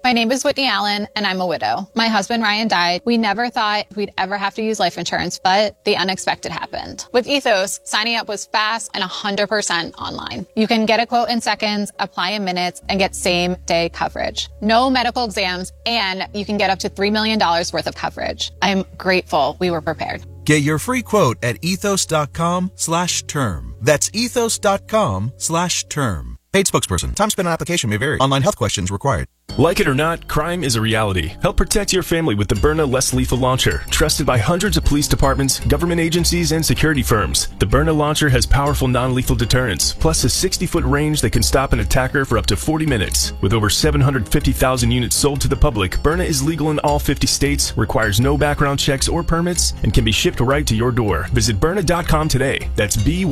My name is Whitney Allen, and I'm a widow. My husband, Ryan, died. We never thought we'd ever have to use life insurance, but the unexpected happened. With Ethos, signing up was fast and 100% online. You can get a quote in seconds, apply in minutes, and get same-day coverage. No medical exams, and you can get up to $3 million worth of coverage. I'm grateful we were prepared. Get your free quote at ethos.com/term. That's ethos.com/term. Paid spokesperson. Time spent on application may vary. Online health questions required. Like it or not, crime is a reality. Help protect your family with the Byrna Less Lethal Launcher, trusted by hundreds of police departments, government agencies, and security firms. The Byrna launcher has powerful non-lethal deterrence, plus a 60-foot range that can stop an attacker for up to 40 minutes. With over 750,000 units sold to the public, Byrna is legal in all 50 states, requires no background checks or permits, and can be shipped right to your door. Visit Byrna.com today. That's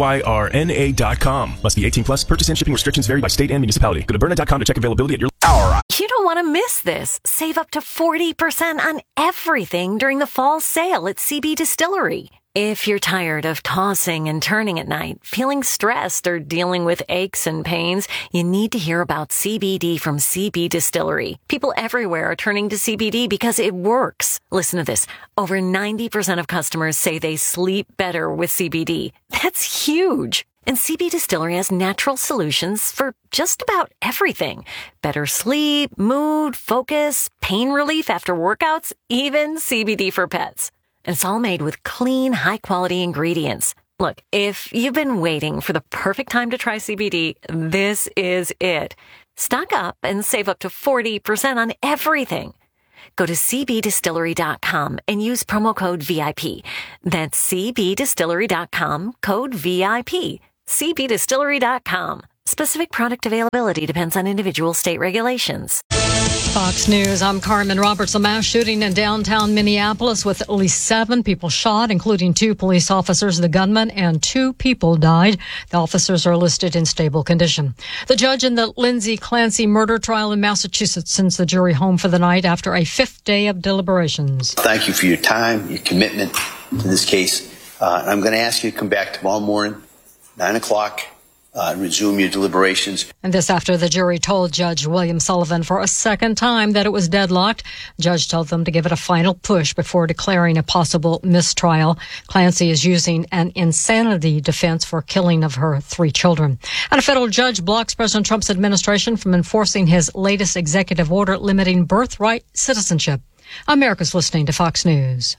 BYRNA.com. Must be 18 plus. Purchase and shipping restrictions vary by state and municipality. Go to Byrna.com to check availability at your hour. You don't want to miss this. Save up to 40% on everything during the fall sale at CB Distillery. If you're tired of tossing and turning at night, feeling stressed, or dealing with aches and pains, you need to hear about CBD from CB Distillery. People everywhere are turning to CBD because it works. Listen to this. Over 90% of customers say they sleep better with CBD. That's huge. And CB Distillery has natural solutions for just about everything. Better sleep, mood, focus, pain relief after workouts, even CBD for pets. And it's all made with clean, high-quality ingredients. Look, if you've been waiting for the perfect time to try CBD, this is it. Stock up and save up to 40% on everything. Go to cbdistillery.com and use promo code VIP. That's cbdistillery.com, code VIP. cbdistillery.com. Specific product availability depends on individual state regulations. Fox News, I'm Carmen Roberts. A mass shooting in downtown Minneapolis with at least 7 people shot, including 2 police officers. The gunman and 2 people died. The officers are listed in stable condition. The judge in the Lindsay Clancy murder trial in Massachusetts sends the jury home for the night after a 5th day of deliberations. Thank you for your time, your commitment to this case. I'm going to ask you to come back tomorrow morning, 9 o'clock. Resume your deliberations. And this after the jury told Judge William Sullivan for a second time that it was deadlocked. Judge told them to give it a final push before declaring a possible mistrial. Clancy is using an insanity defense for killing of her 3 children. And a federal judge blocks President Trump's administration from enforcing his latest executive order limiting birthright citizenship. America's listening to Fox News.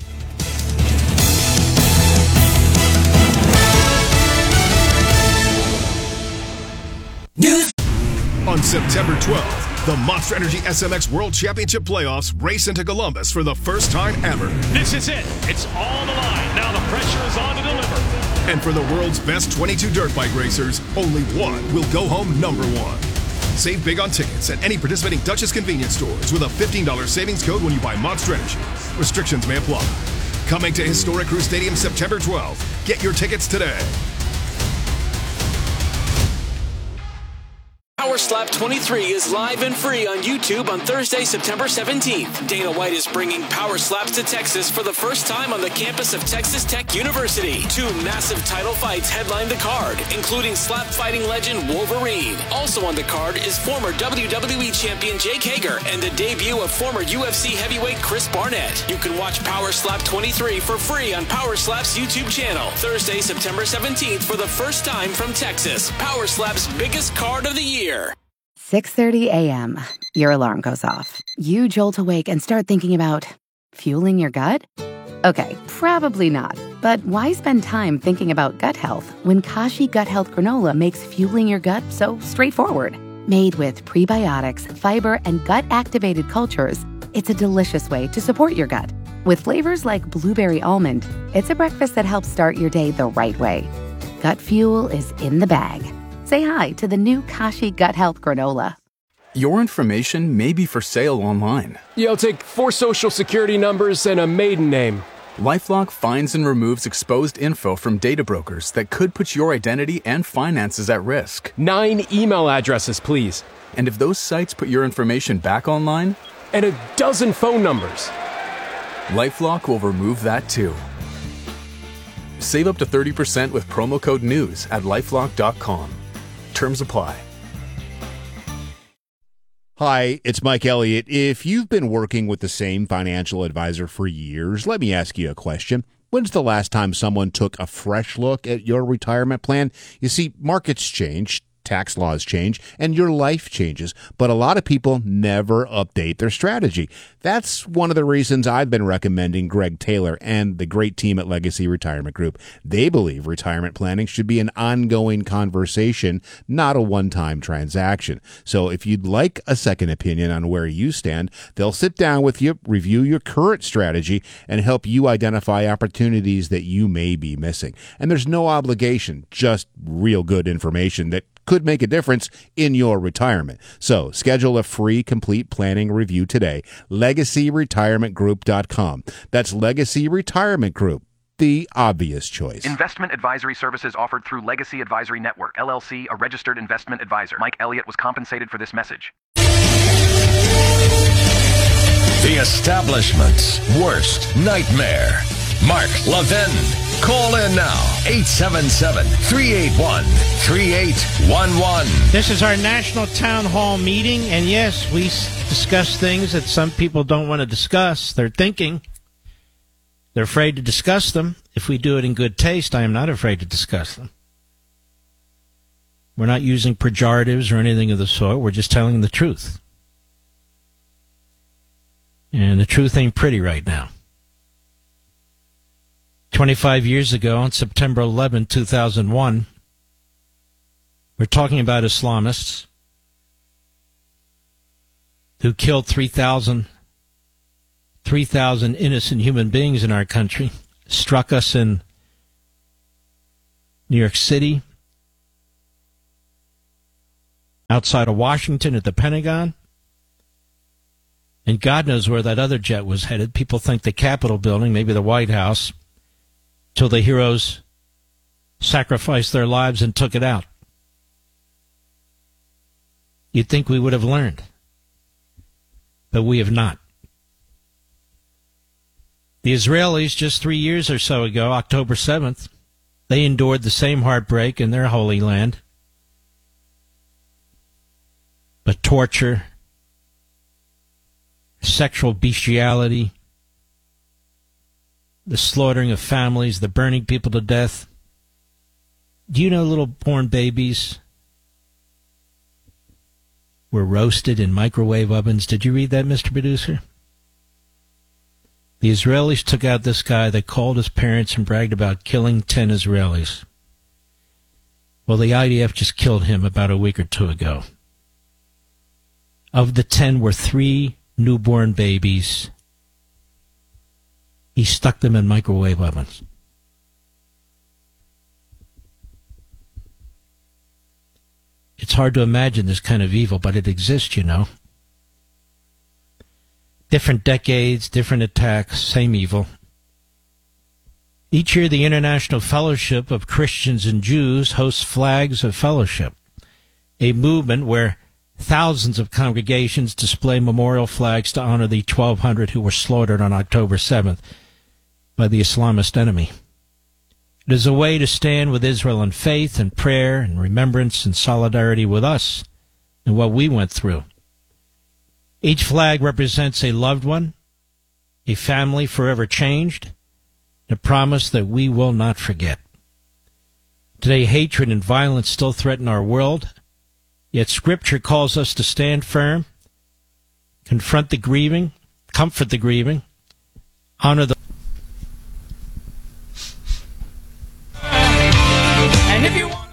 News. On September 12th, the Monster Energy SMX World Championship Playoffs race into Columbus for the first time ever. This is it. It's on the line. Now the pressure is on to deliver. And for the world's best 22 dirt bike racers, only one will go home number 1. Save big on tickets at any participating Duchess convenience stores with a $15 savings code when you buy Monster Energy. Restrictions may apply. Coming to Historic Crew Stadium September 12th. Get your tickets today. Power Slap 23 is live and free on YouTube on Thursday, September 17th. Dana White is bringing Power Slaps to Texas for the first time on the campus of Texas Tech University. 2 massive title fights headline the card, including slap fighting legend Wolverine. Also on the card is former WWE champion Jake Hager and the debut of former UFC heavyweight Chris Barnett. You can watch Power Slap 23 for free on Power Slap's YouTube channel. Thursday, September 17th for the first time from Texas. Power Slap's biggest card of the year. 6:30 a.m. Your alarm goes off. You jolt awake and start thinking about fueling your gut? Okay, probably not. But why spend time thinking about gut health when Kashi Gut Health Granola makes fueling your gut so straightforward? Made with prebiotics, fiber, and gut-activated cultures, it's a delicious way to support your gut. With flavors like blueberry almond, it's a breakfast that helps start your day the right way. Gut fuel is in the bag. Say hi to the new Kashi Gut Health Granola. Your information may be for sale online. Yeah, I'll take 4 social security numbers and a maiden name. LifeLock finds and removes exposed info from data brokers that could put your identity and finances at risk. 9 email addresses, please. And if those sites put your information back online? And a dozen phone numbers. LifeLock will remove that too. Save up to 30% with promo code NEWS at LifeLock.com. Terms apply. Hi, it's Mike Elliott. If you've been working with the same financial advisor for years, let me ask you a question. When's the last time someone took a fresh look at your retirement plan? You see, markets change, tax laws change, and your life changes, but a lot of people never update their strategy. That's one of the reasons I've been recommending Greg Taylor and the great team at Legacy Retirement Group. They believe retirement planning should be an ongoing conversation, not a one-time transaction. So if you'd like a second opinion on where you stand, they'll sit down with you, review your current strategy, and help you identify opportunities that you may be missing. And there's no obligation, just real good information that could make a difference in your retirement. So schedule a free complete planning review today. LegacyRetirementGroup.com. That's Legacy Retirement Group, the obvious choice. Investment advisory services offered through Legacy Advisory Network, LLC, a registered investment advisor. Mike Elliott was compensated for this message. The establishment's worst nightmare. Mark Levin. Call in now, 877-381-3811. This is our national town hall meeting, and yes, we discuss things that some people don't want to discuss. They're thinking. They're afraid to discuss them. If we do it in good taste, I am not afraid to discuss them. We're not using pejoratives or anything of the sort. We're just telling the truth. And the truth ain't pretty right now. 25 years ago, on September 11, 2001, we're talking about Islamists who killed 3,000 innocent human beings in our country, struck us in New York City, outside of Washington at the Pentagon, and God knows where that other jet was headed. People think the Capitol building, maybe the White House, till the heroes sacrificed their lives and took it out. You'd think we would have learned, but we have not. The Israelis, just 3 years or so ago, October 7th, they endured the same heartbreak in their holy land. But torture, sexual bestiality, the slaughtering of families, the burning people to death. Do you know little born babies were roasted in microwave ovens? Did you read that, Mr. Producer? The Israelis took out this guy. They called his parents and bragged about killing 10 Israelis. Well, the IDF just killed him about a week or two ago. Of the 10 were 3 newborn babies. He stuck them in microwave ovens. It's hard to imagine this kind of evil, but it exists, you know. Different decades, different attacks, same evil. Each year, the International Fellowship of Christians and Jews hosts Flags of Fellowship, a movement where thousands of congregations display memorial flags to honor the 1,200 who were slaughtered on October 7th by the Islamist enemy. It is a way to stand with Israel in faith and prayer and remembrance and solidarity with us and what we went through. Each flag represents a loved one, a family forever changed, a promise that we will not forget. Today, hatred and violence still threaten our world, yet Scripture calls us to stand firm, confront the grieving, comfort the grieving, honor the... And if you want...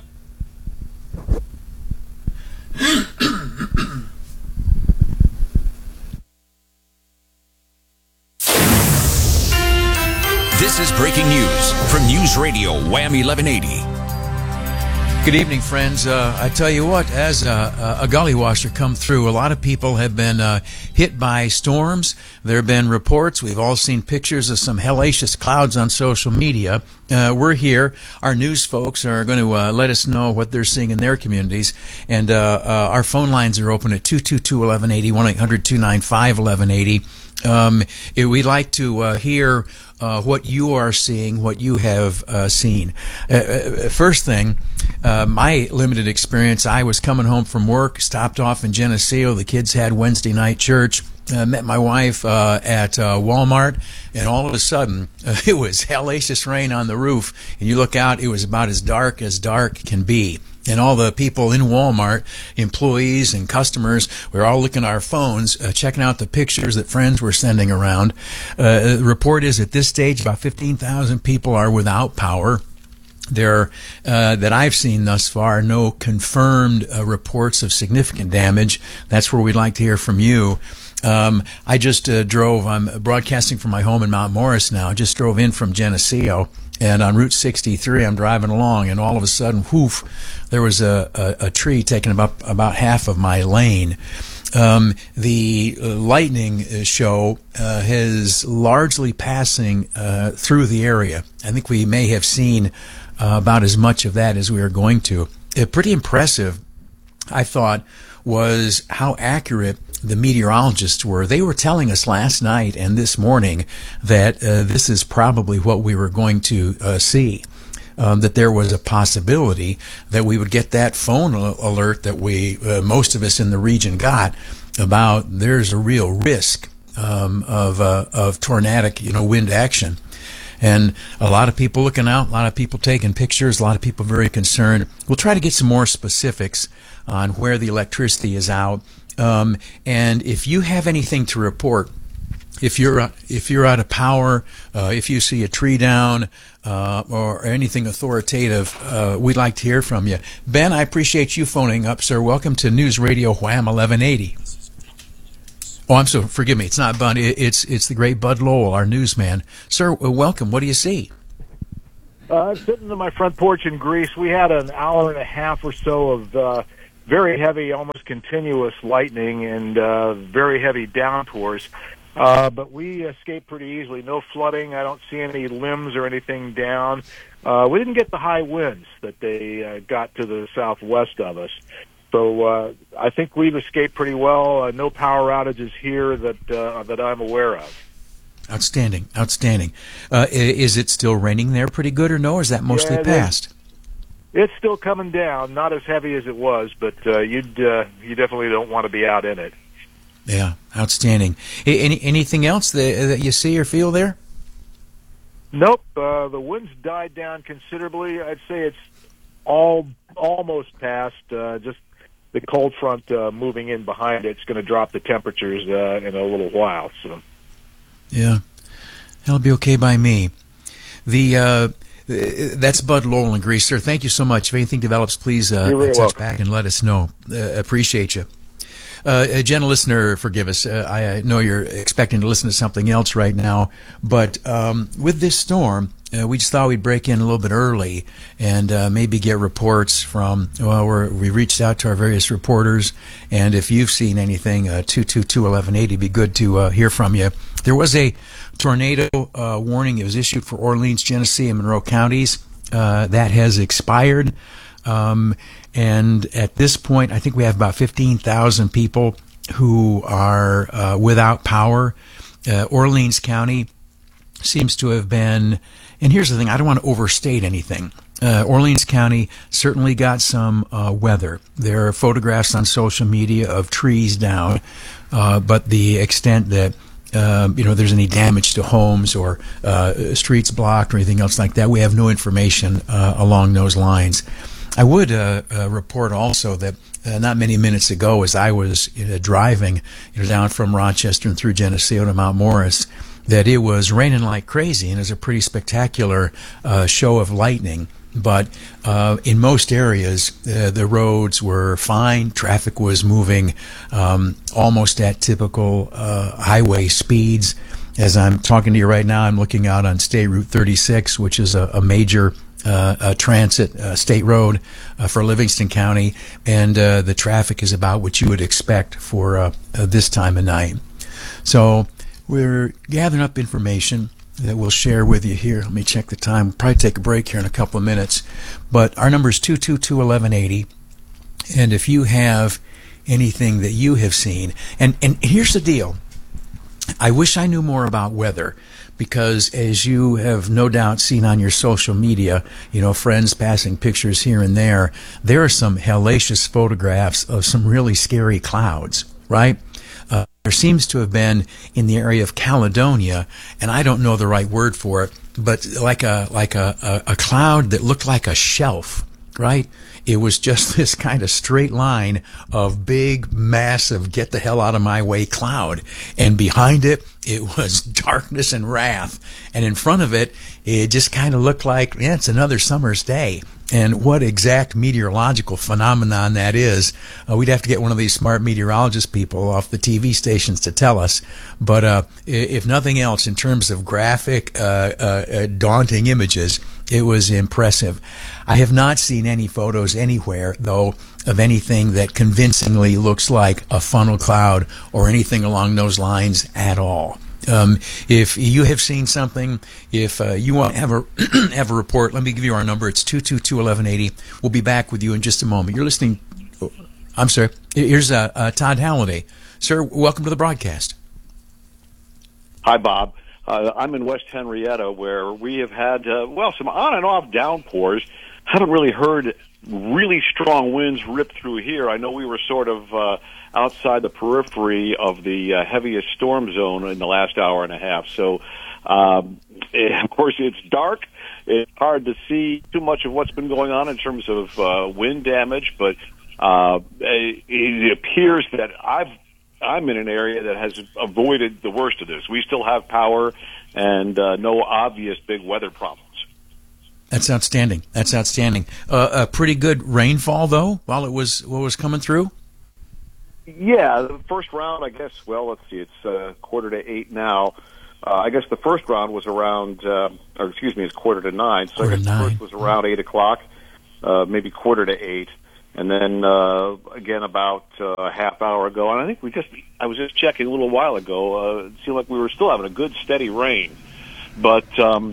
This is breaking news from News Radio Wham 1180. Good evening, friends. I tell you what, as a gully washer come through, a lot of people have been hit by storms. There have been reports. We've all seen pictures of some hellacious clouds on social media. We're here. Our news folks are going to let us know what they're seeing in their communities. And our phone lines are open at 222-1180, 1-800-295-1180. We'd like to hear what you are seeing, what you have seen. First thing, my limited experience, I was coming home from work, stopped off in Geneseo. The kids had Wednesday night church. Met my wife at Walmart, and all of a sudden, it was hellacious rain on the roof. And you look out, it was about as dark can be. And all the people in Walmart, employees and customers, we were all looking at our phones, checking out the pictures that friends were sending around. The report is at this stage, about 15,000 people are without power. There, that I've seen thus far, no confirmed reports of significant damage. That's where we'd like to hear from you. I just drove, I'm broadcasting from my home in Mount Morris now, just drove in from Geneseo, and on Route 63 I'm driving along, and all of a sudden, whoof, there was a tree taking up about half of my lane. The lightning show is largely passing through the area. I think we may have seen about as much of that as we are going to. Pretty impressive, I thought, was how accurate the meteorologists were. They were telling us last night and this morning that this is probably what we were going to see. That there was a possibility that we would get that phone alert that we, most of us in the region got about there's a real risk of tornadic, wind action. And a lot of people looking out, a lot of people taking pictures, a lot of people very concerned. We'll try to get some more specifics on where the electricity is out. And if you have anything to report, if you're out of power, if you see a tree down, or anything authoritative, we'd like to hear from you. Ben, I appreciate you phoning up, sir. Welcome to News Radio Wham 1180. Oh, forgive me. It's not Bud. It's the great Bud Lowell, our newsman. Sir, welcome. What do you see? I'm sitting on my front porch in Greece. We had an hour and a half or so of very heavy, almost continuous lightning and very heavy downpours. But we escaped pretty easily. No flooding. I don't see any limbs or anything down. We didn't get the high winds that they got to the southwest of us. So I think we've escaped pretty well. No power outages here that I'm aware of. Outstanding. Is it still raining there pretty good or no, or is that mostly past? It's still coming down, not as heavy as it was, but you definitely don't want to be out in it. Yeah, outstanding. Anything else that you see or feel there? Nope. The winds died down considerably. I'd say it's almost past. Just the cold front moving in behind it's going to drop the temperatures in a little while. So, yeah, that'll be okay by me. That's Bud Lowell in Greece, sir. Thank you so much. If anything develops, please touch back and let us know. Appreciate you. A gentle listener, forgive us. I know you're expecting to listen to something else right now, but with this storm, we just thought we'd break in a little bit early and maybe get reports from, we reached out to our various reporters, and if you've seen anything, 222-1180, it'd be good to hear from you. There was a tornado warning. It was issued for Orleans, Genesee, and Monroe counties. That has expired. And at this point, I think we have about 15,000 people who are without power. Orleans County seems to have been, and here's the thing, I don't want to overstate anything. Orleans County certainly got some weather. There are photographs on social media of trees down, but the extent that there's any damage to homes or streets blocked or anything else like that, we have no information along those lines. I would report also that not many minutes ago, as I was driving down from Rochester and through Geneseo to Mount Morris, that it was raining like crazy, and it was a pretty spectacular show of lightning. But in most areas, the roads were fine. Traffic was moving almost at typical highway speeds. As I'm talking to you right now, I'm looking out on State Route 36, which is a major transit state road for Livingston County, and the traffic is about what you would expect for this time of night. So we're gathering up information that we'll share with you here. Let me check the time. We'll probably take a break here in a couple of minutes. But our number is 222-1180. And if you have anything that you have seen, and here's the deal. I wish I knew more about weather, because as you have no doubt seen on your social media, friends passing pictures here and there are some hellacious photographs of some really scary clouds, right? There seems to have been in the area of Caledonia, and I don't know the right word for it, but like a cloud that looked like a shelf, right? It was just this kind of straight line of big, massive, get the hell out of my way cloud. And behind it, it was darkness and wrath. And in front of it, it just kind of looked like, it's another summer's day. And what exact meteorological phenomenon that is, we'd have to get one of these smart meteorologist people off the TV stations to tell us. But if nothing else, in terms of graphic, daunting images, it was impressive. I have not seen any photos anywhere, though, of anything that convincingly looks like a funnel cloud or anything along those lines at all. If you have seen something, if you want to have a report, let me give you our number. It's 222-1180. We'll be back with you in just a moment. You're listening. I'm sorry. Here's Todd Halliday. Sir, welcome to the broadcast. Hi, Bob. I'm in West Henrietta, where we have had, some on and off downpours. Haven't really heard really strong winds rip through here. I know we were sort of outside the periphery of the heaviest storm zone in the last hour and a half. So, of course, it's dark. It's hard to see too much of what's been going on in terms of wind damage, but it appears that I'm in an area that has avoided the worst of this. We still have power and no obvious big weather problems. That's outstanding. A pretty good rainfall, though, while what was coming through? Yeah, the first round, I guess, let's see, it's 7:45 now. I guess the first round was around, it's 8:45, so I guess the first was around 8 o'clock, maybe 7:45. And then, again, about a half hour ago, and I think I was just checking a little while ago, it seemed like we were still having a good, steady rain. But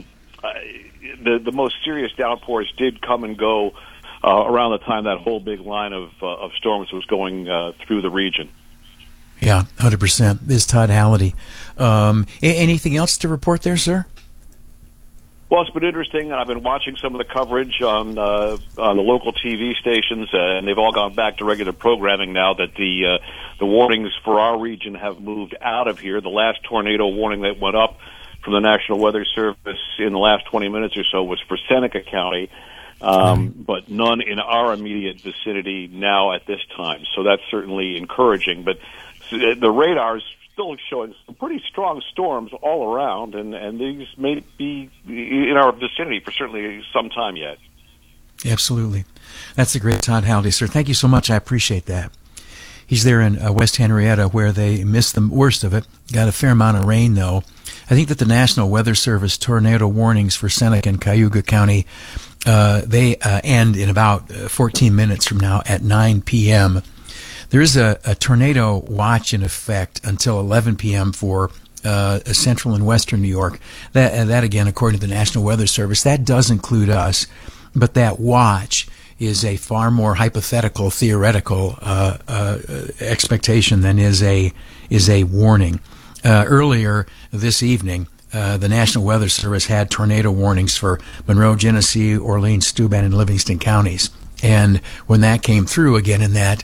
the most serious downpours did come and go around the time that whole big line of storms was going through the region. Yeah, 100%. This is Todd Halliday. Anything else to report there, sir? Well, it's been interesting. I've been watching some of the coverage on the local TV stations, and they've all gone back to regular programming now that the warnings for our region have moved out of here. The last tornado warning that went up from the National Weather Service in the last 20 minutes or so was for Seneca County, but none in our immediate vicinity now at this time. So that's certainly encouraging. But the radar's still showing some pretty strong storms all around, and these may be in our vicinity for certainly some time yet. Absolutely. That's the great Todd Halliday, sir. Thank you so much. I appreciate that. He's there in West Henrietta, where they missed the worst of it. Got a fair amount of rain, though. I think that the National Weather Service tornado warnings for Seneca and Cayuga County, they end in about 14 minutes from now at 9 p.m. There is a tornado watch in effect until 11 p.m. for central and western New York. That again, according to the National Weather Service, that does include us, but that watch is a far more hypothetical, theoretical expectation than is a warning. Earlier this evening, the National Weather Service had tornado warnings for Monroe, Genesee, Orleans, Steuben, and Livingston counties. And when that came through again in that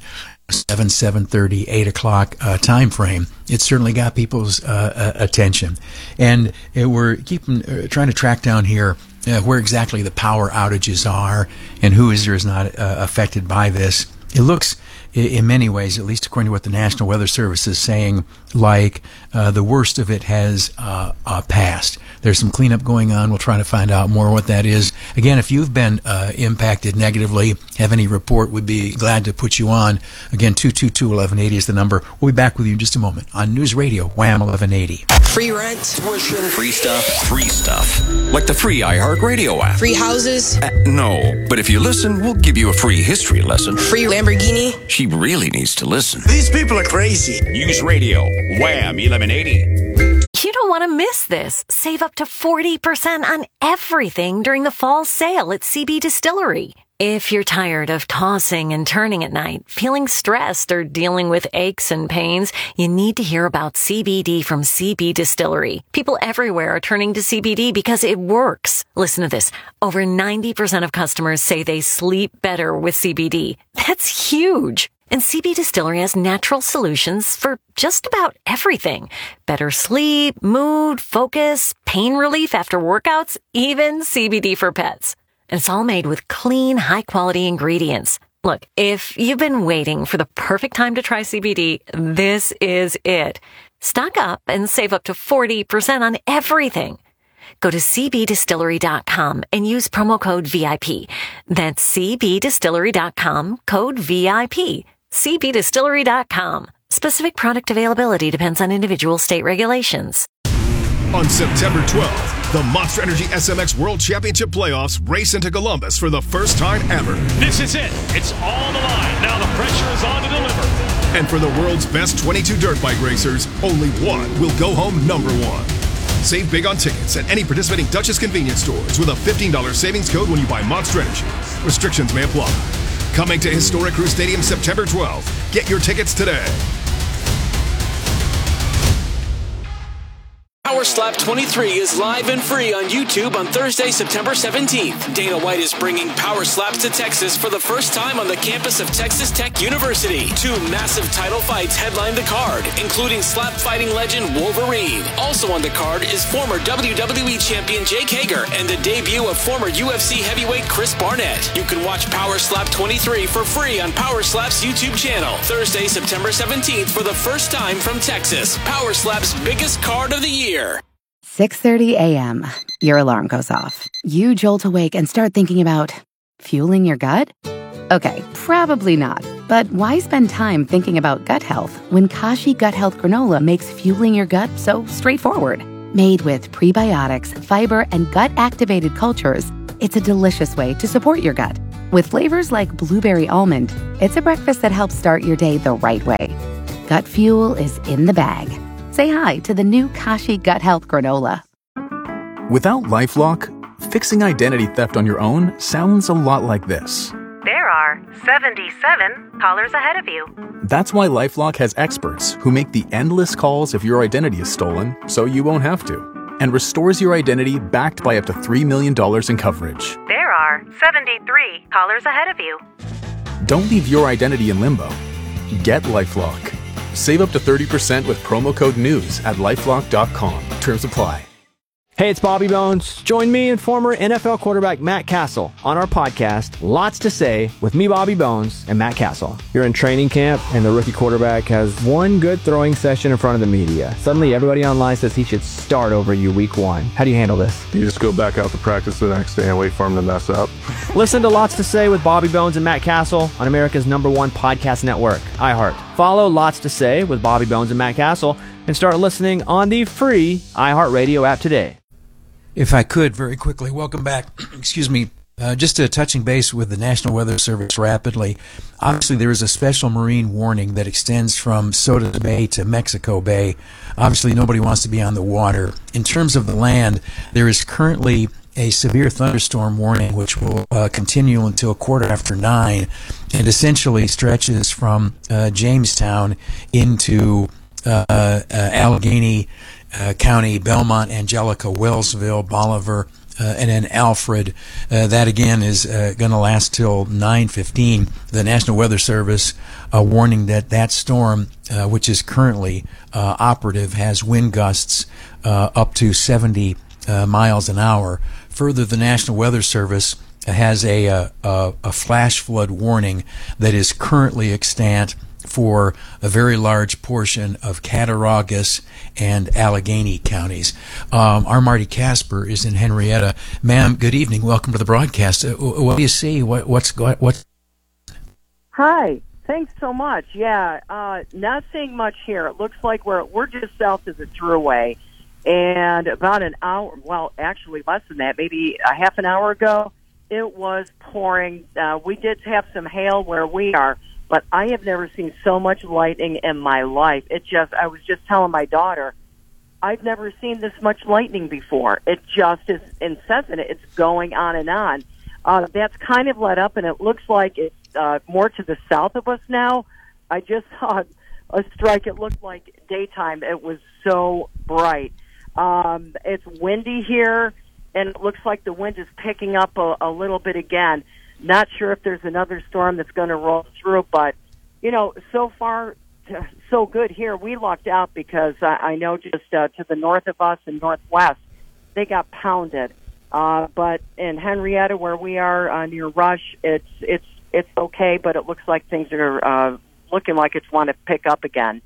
7:30, 8 o'clock time frame, it certainly got people's attention. And we're trying to track down here where exactly the power outages are and who is or is not affected by this. It looks, in many ways, at least according to what the National Weather Service is saying, like the worst of it has passed. There's some cleanup going on. We'll try to find out more what that is. Again, if you've been impacted negatively, have any report, we'd be glad to put you on. Again, 222-1180 is the number. We'll be back with you in just a moment on News Radio, Wham 1180. Free rent, tuition, Free stuff. Like the free iHeartRadio app. free houses, No, but if you listen, we'll give you a free history lesson. free Lamborghini. She really needs to listen. These people are crazy. News Radio, Wham 1180. You don't want to miss this. Save up to 40% on everything during the fall sale at CB Distillery. If you're tired of tossing and turning at night, feeling stressed, or dealing with aches and pains, you need to hear about CBD from CB Distillery. People everywhere are turning to CBD because it works. Listen to this. Over 90% of customers say they sleep better with CBD. That's huge. And CB Distillery has natural solutions for just about everything. Better sleep, mood, focus, pain relief after workouts, even CBD for pets. And it's all made with clean, high-quality ingredients. Look, if you've been waiting for the perfect time to try CBD, this is it. Stock up and save up to 40% on everything. Go to cbdistillery.com and use promo code VIP. That's cbdistillery.com, code VIP. cbdistillery.com. Specific product availability depends on individual state regulations. On September 12th, the Monster Energy SMX World Championship Playoffs race into Columbus for the first time ever. This is it. It's all the line. Now the pressure is on to deliver. And for the world's best 22 dirt bike racers, only one will go home number one. Save big on tickets at any participating Dutchess convenience stores with a $15 savings code when you buy Monster Energy. Restrictions may apply. Coming to Historic Crew Stadium September 12th. Get your tickets today. Power Slap 23 is live and free on YouTube on Thursday, September 17th. Dana White is bringing Power Slaps to Texas for the first time on the campus of Texas Tech University. Two massive title fights headline the card, including slap fighting legend Wolverine. Also on the card is former WWE champion Jake Hager and the debut of former UFC heavyweight Chris Barnett. You can watch Power Slap 23 for free on Power Slap's YouTube channel. Thursday, September 17th for the first time from Texas. Power Slap's biggest card of the year. 6:30 a.m. Your alarm goes off. You jolt awake and start thinking about fueling your gut? Okay, probably not. But why spend time thinking about gut health when Kashi Gut Health Granola makes fueling your gut so straightforward? Made with prebiotics, fiber, and gut-activated cultures, it's a delicious way to support your gut. With flavors like blueberry almond, it's a breakfast that helps start your day the right way. Gut fuel is in the bag. Say hi to the new Kashi Gut Health Granola. Without LifeLock, fixing identity theft on your own sounds a lot like this. There are 77 callers ahead of you. That's why LifeLock has experts who make the endless calls if your identity is stolen, so you won't have to, and restores your identity backed by up to $3 million in coverage. There are 73 callers ahead of you. Don't leave your identity in limbo. Get LifeLock. Save up to 30% with promo code NEWS at LifeLock.com. Terms apply. Hey, it's Bobby Bones. Join me and former NFL quarterback Matt Castle on our podcast, Lots to Say, with me, Bobby Bones, and Matt Castle. You're in training camp, and the rookie quarterback has one good throwing session in front of the media. Suddenly, everybody online says he should start over you week one. How do you handle this? You just go back out to practice the next day and wait for him to mess up. Listen to Lots to Say with Bobby Bones and Matt Castle on America's #1 podcast network, iHeart. Follow Lots to Say with Bobby Bones and Matt Castle and start listening on the free iHeartRadio app today. If I could, very quickly, welcome back. Excuse me. Just touching base with the National Weather Service rapidly. Obviously, there is a special marine warning that extends from Soda Bay to Mexico Bay. Obviously, nobody wants to be on the water. In terms of the land, there is currently a severe thunderstorm warning, which will continue until 9:15, and essentially stretches from Jamestown into Allegheny County, Belmont, Angelica, Wellsville, Bolivar, and then Alfred. That again is going to last till 9:15. The National Weather Service warning that storm, which is currently operative, has wind gusts up to 70 miles an hour. Further, the National Weather Service has a flash flood warning that is currently extant for a very large portion of Cattaraugus and Allegheny counties. Our Marty Casper is in Henrietta. Ma'am, good evening. Welcome to the broadcast. What do you see? What's? Hi. Thanks so much. Yeah, not seeing much here. It looks like we're just south of the Thruway, and about an hour, well, actually less than that, maybe a half an hour ago, it was pouring. We did have some hail where we are, but I have never seen so much lightning in my life. I was just telling my daughter, I've never seen this much lightning before. It just is incessant. It's going on and on. That's kind of let up, and it looks like it's more to the south of us now. I just saw a strike. It looked like daytime. It was so bright. It's windy here, and it looks like the wind is picking up a little bit again. Not sure if there's another storm that's going to roll through, but, so far, so good here. We lucked out because I know just to the north of us and northwest, they got pounded. But in Henrietta, where we are near Rush, it's okay, but it looks like things are looking like it's want to pick up again.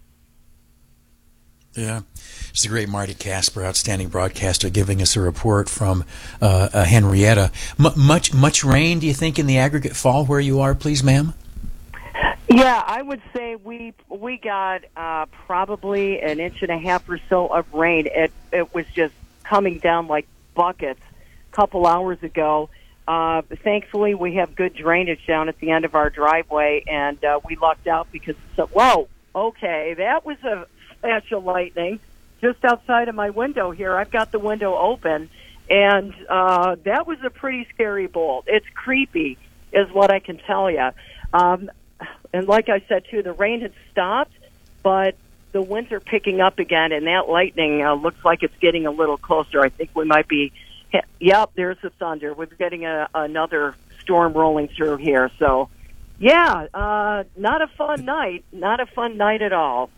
Yeah. It's the great Marty Casper, outstanding broadcaster, giving us a report from Henrietta. Much rain, do you think, in the aggregate fall where you are, please, ma'am? Yeah, I would say we got probably 1.5 inches or so of rain. It was just coming down like buckets a couple hours ago. Thankfully, we have good drainage down at the end of our driveway, and we lucked out because, whoa, okay, that was a flash of lightning just outside of my window here. I've got the window open, and that was a pretty scary bolt. It's creepy, is what I can tell you. And like I said, too, the rain had stopped, but the winds are picking up again, and that lightning looks like it's getting a little closer. I think we might be, yep, there's the thunder. We're getting another storm rolling through here. So, yeah, not a fun night. Not a fun night at all.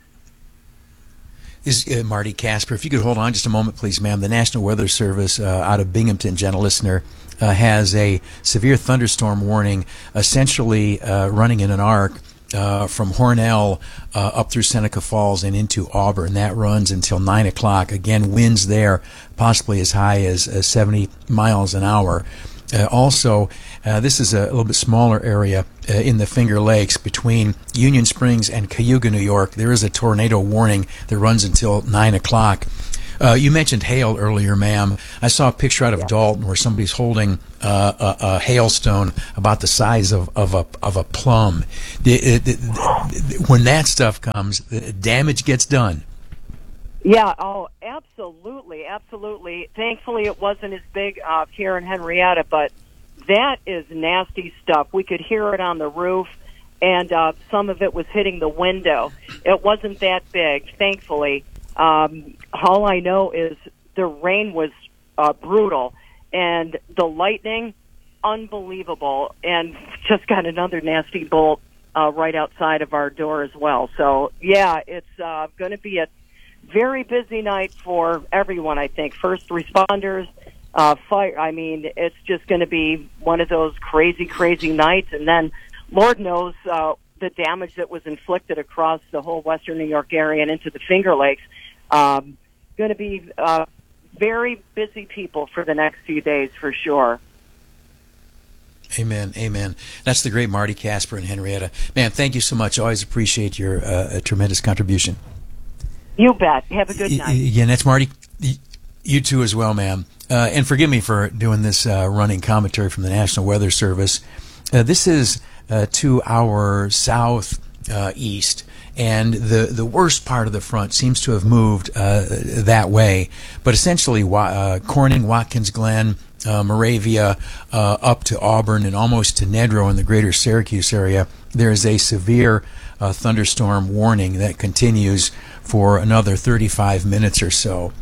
This is Marty Casper. If you could hold on just a moment, please, ma'am. The National Weather Service out of Binghamton, gentle listener, has a severe thunderstorm warning essentially running in an arc from Hornell up through Seneca Falls and into Auburn. That runs until 9 o'clock. Again, winds there possibly as high as 70 miles an hour. Also, this is a little bit smaller area in the Finger Lakes between Union Springs and Cayuga, New York. There is a tornado warning that runs until 9 o'clock. You mentioned hail earlier, ma'am. I saw a picture out of Dalton where somebody's holding a hailstone about the size of a plum. When that stuff comes, damage gets done. Yeah, oh, absolutely, absolutely. Thankfully, it wasn't as big here in Henrietta, but that is nasty stuff. We could hear it on the roof, and some of it was hitting the window. It wasn't that big, thankfully. All I know is the rain was brutal, and the lightning, unbelievable, and just got another nasty bolt right outside of our door as well. So, yeah, it's going to be a very busy night for everyone, I think. First responders, fire. I mean, it's just going to be one of those crazy, crazy nights. And then Lord knows the damage that was inflicted across the whole western New York area and into the Finger Lakes. Going to be very busy people for the next few days for sure. Amen, amen. That's the great Marty Casper in Henrietta. Man, thank you so much. Always appreciate your tremendous contribution. You bet. Have a good night. Yeah, that's Marty. You too as well, ma'am. And forgive me for doing this running commentary from the National Weather Service. This is 2 hours southeast, and the worst part of the front seems to have moved that way. But essentially, Corning, Watkins Glen, Moravia, up to Auburn, and almost to Nedrow in the greater Syracuse area, there is a severe thunderstorm warning that continues for another 35 minutes or so.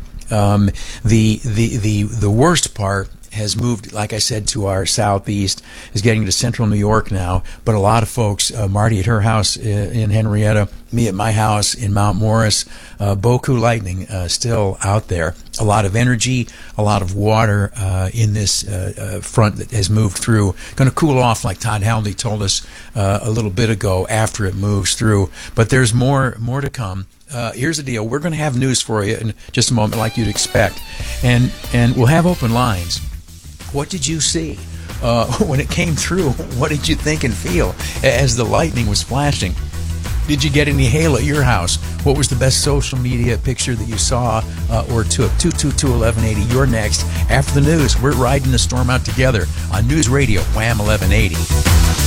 The worst part has moved, like I said, to our southeast, is getting to central New York now. But a lot of folks, Marty at her house in Henrietta, me at my house in Mount Morris, Boku lightning still out there. A lot of energy, a lot of water in this front that has moved through. Going to cool off, like Todd Halliday told us a little bit ago, after it moves through. But there's more to come. Here's the deal. We're going to have news for you in just a moment, like you'd expect. And we'll have open lines. What did you see when it came through? What did you think and feel as the lightning was flashing? Did you get any hail at your house? What was the best social media picture that you saw or took? 222-1180. You're next. After the news, we're riding the storm out together on News Radio Wham 1180.